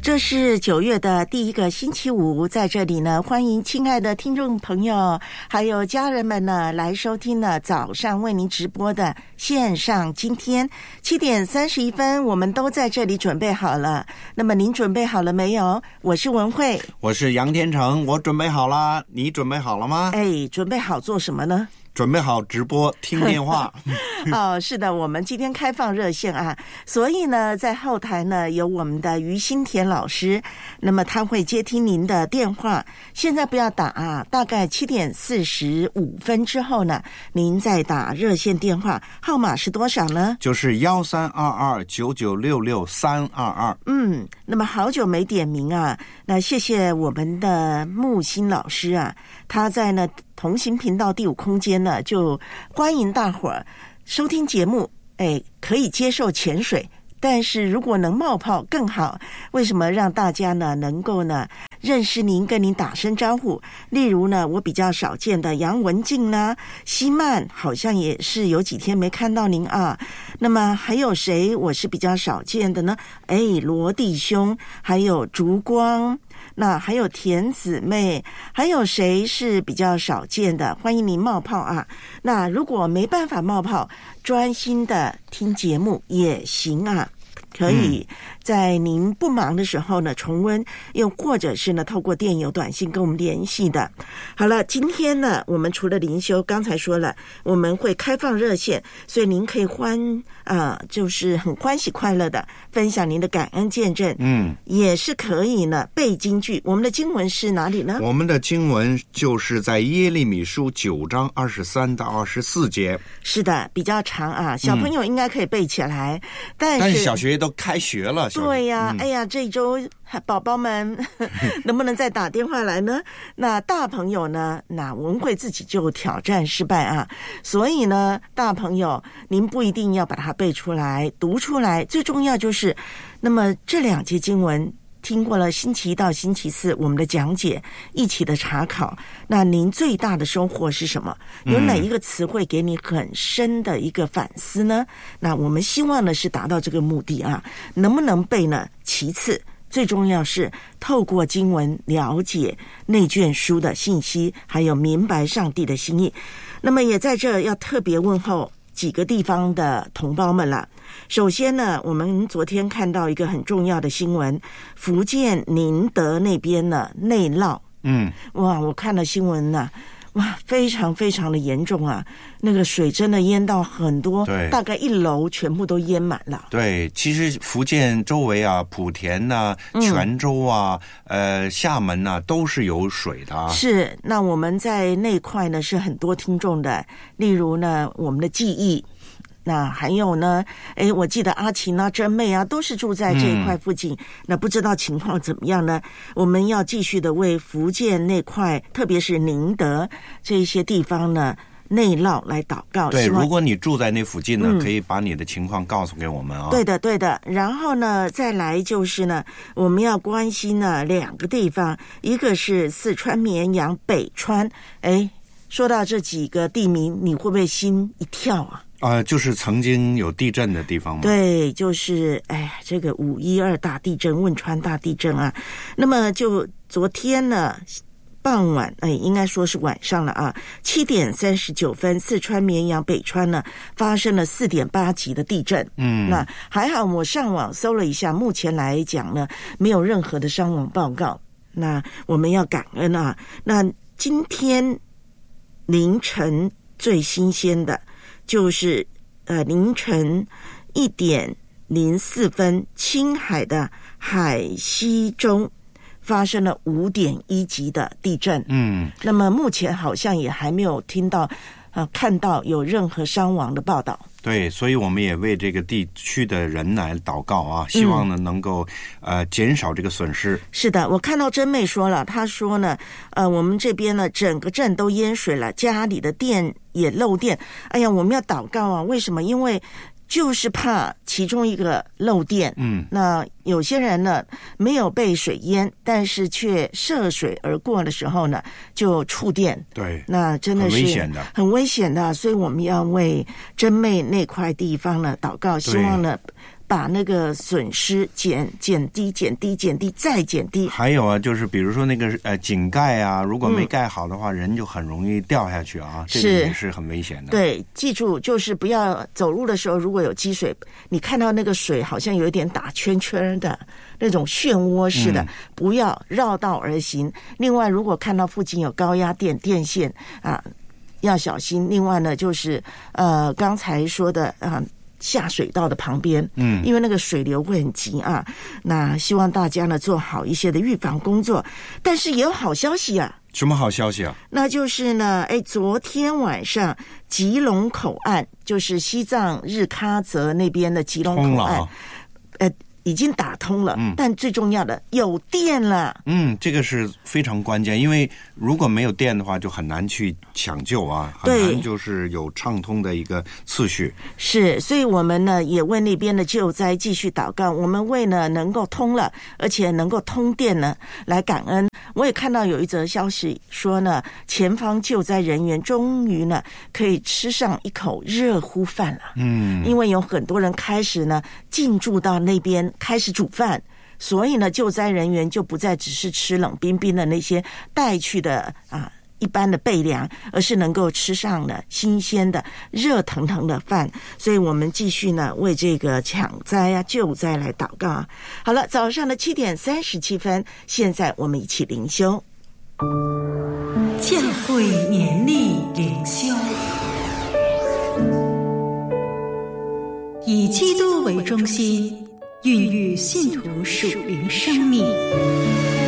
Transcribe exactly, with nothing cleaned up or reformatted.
这是九月的第一个星期五，在这里呢，欢迎亲爱的听众朋友还有家人们呢来收听呢早上为您直播的线上。今天七点三十一分，我们都在这里准备好了。那么您准备好了没有？我是文慧， 我是杨天成，我准备好了，你准备好了吗？ 哎，准备好做什么呢？ 准备好直播听电话。 哦，是的，我们今天开放热线啊，所以呢，在后台呢有我们的于新田老师，那么他会接听您的电话。现在不要打啊，大概七点四十五分之后呢，您再打热线电话，号码是多少呢？ 就是幺三二二九九六六三二二。 嗯，那么好久没点名啊，那谢谢我们的木心老师啊，他在呢同行频道第五空间呢，就欢迎大伙儿收听节目。哎，可以接受潜水，但是如果能冒泡更好。为什么让大家呢能够呢认识您，跟您打声招呼？例如呢，我比较少见的杨文静呢，希曼好像也是有几天没看到您啊。那么还有谁我是比较少见的呢？哎，罗弟兄，还有烛光。那还有田姊妹，还有谁是比较少见的？欢迎您冒泡啊！那如果没办法冒泡，专心的听节目也行啊，可以在您不忙的时候呢重温，又或者是呢透过电邮短信跟我们联系的。好了，今天呢我们除了灵修，刚才说了我们会开放热线，所以您可以欢啊、呃，就是很欢喜快乐的分享您的感恩见证。嗯，也是可以呢背经句。我们的经文是哪里呢？ 我们的经文就是在耶利米书九章二十三到二十四节。 是的，比较长啊，小朋友应该可以背起来。嗯、但是但是小学都开学了。 对呀、啊嗯，哎呀，这一周宝宝们能不能再打电话来呢？那大朋友呢？那文慧自己就挑战失败啊，所以呢，大朋友您不一定要把它背出来、读出来，最重要就是，那么这两节经文听过了星期一到星期四我们的讲解，一起的查考，那您最大的收获是什么？有哪一个词汇给你很深的一个反思呢？那我们希望呢是达到这个目的啊，能不能背呢？其次，最重要是透过经文了解内卷书的信息，还有明白上帝的心意。那么也在这要特别问候几个地方的同胞们了。首先呢，我们昨天看到一个很重要的新闻，福建宁德那边呢内涝。嗯，哇，我看了新闻呢、啊，哇，非常非常的严重啊！那个水真的淹到很多，对，大概一楼全部都淹满了。 对，其实福建周围啊，莆田啊、泉州啊、嗯、呃、厦门啊，都是有水的啊。 是，那我们在那块呢是很多听众的，例如呢我们的记忆。那还有呢，哎，我记得阿琴啊、珍妹啊，都是住在这一块附近、嗯。那不知道情况怎么样呢？我们要继续的为福建那块，特别是宁德这些地方呢内涝来祷告。 对，如果你住在那附近呢、嗯，可以把你的情况告诉给我们啊。 对的，对的。然后呢，再来就是呢，我们要关心呢两个地方，一个是四川绵阳、北川。哎，说到这几个地名，你会不会心一跳啊？ 啊、呃，就是曾经有地震的地方吗？ 对，就是哎呀，这个五一二大地震、汶川大地震啊。那么就昨天呢，傍晚，哎，应该说是晚上了啊，七点三十九分，四川绵阳、北川呢发生了四点八级的地震。嗯，那还好，我上网搜了一下，目前来讲呢，没有任何的伤亡报告。那我们要感恩啊。那今天凌晨最新鲜的。就是呃凌晨一点零四分，青海的海西中发生了五点一级的地震。嗯，那么目前好像也还没有听到呃看到有任何伤亡的报道。 对，所以我们也为这个地区的人来祷告啊，希望呢、嗯、能够呃减少这个损失。 是的，我看到珍妹说了，她说呢，呃，我们这边呢整个镇都淹水了，家里的电也漏电。哎呀，我们要祷告啊！为什么？因为就是怕其中一个漏电。嗯，那有些人呢没有被水淹，但是却涉水而过的时候呢，就触电。 对， 那真的是很危险的， 很危险的。所以我们要为珍妹那块地方呢祷告，希望呢把那个损失减减低、减低、减低再减低。 还有啊，就是比如说那个呃井盖啊，如果没盖好的话，嗯、人就很容易掉下去啊，这个也是很危险的。 对，记住就是不要走路的时候，如果有积水，你看到那个水好像有一点打圈圈的那种漩涡似的，嗯、不要绕道而行。另外，如果看到附近有高压电电线啊，要小心。另外呢，就是呃刚才说的啊。下水道的旁边，嗯，因为那个水流会很急啊。那希望大家呢做好一些的预防工作，但是也有好消息啊。 什么好消息啊？ 那就是呢，哎，昨天晚上吉隆口岸，就是西藏日喀则那边的吉隆口岸，呃。已经打通了，嗯，但最重要的有电了。 嗯，这个是非常关键，因为如果没有电的话，就很难去抢救啊，很难就是有畅通的一个次序。 是，所以我们呢也为那边的救灾继续祷告，我们为呢能够通了，而且能够通电呢来感恩。我也看到有一则消息说呢，前方救灾人员终于呢可以吃上一口热乎饭了。嗯，因为有很多人开始呢进驻到那边开始煮饭，所以呢救灾人员就不再只是吃冷冰冰的那些带去的啊一般的备粮，而是能够吃上了新鲜的热腾腾的饭。所以我们继续呢为这个抢灾啊救灾来祷告啊。好了，早上的七点三十七分，现在我们一起灵修教会年历灵修，以基督为中心，孕育信徒属灵生命。